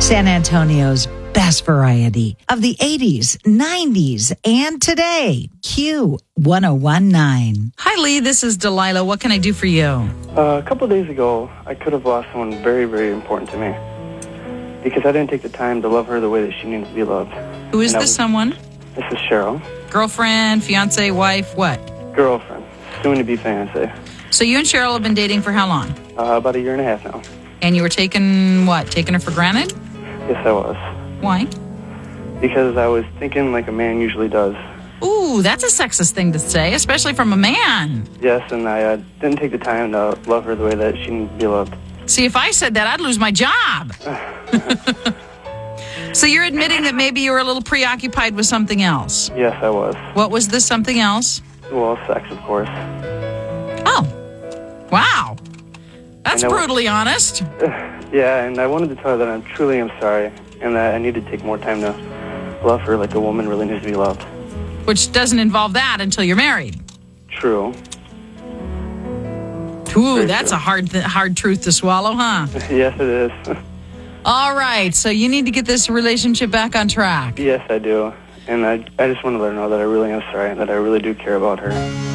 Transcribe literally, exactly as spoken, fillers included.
San Antonio's best variety of the eighties, nineties, and today. Q one oh one nine. Hi, Lee. This is Delilah. What can I do for you? Uh, a couple of days ago, I could have lost someone very, very important to me because I didn't take the time to love her the way that she needs to be loved. Who is And this was, someone? This is Cheryl. Girlfriend, fiance, wife, what? Girlfriend. Soon-to-be fiancé. So you and Cheryl have been dating for how long? Uh, about a year and a half now. And you were taking, what, taking her for granted? Yes, I was. Why? Because I was thinking like a man usually does. Ooh, that's a sexist thing to say, especially from a man. Yes, and I uh, didn't take the time to love her the way that she needs to be loved. See, if I said that, I'd lose my job. So you're admitting that maybe you were a little preoccupied with something else. Yes, I was. What was this something else? Well, sex, of course. Oh, wow. That's I know. brutally honest. Yeah, and I wanted to tell her that I truly am sorry and that I need to take more time to love her like a woman really needs to be loved. Which doesn't involve that until you're married. True. Ooh, Very that's true. a hard th- hard truth to swallow, huh? Yes, it is. All right, so you need to get this relationship back on track. Yes, I do. And I, I just want to let her know that I really am sorry and that I really do care about her.